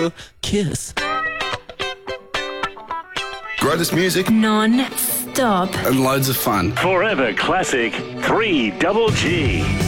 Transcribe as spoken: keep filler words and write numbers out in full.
a kiss. Greatest music Non-stop. and loads of fun. Forever Classic three Double G.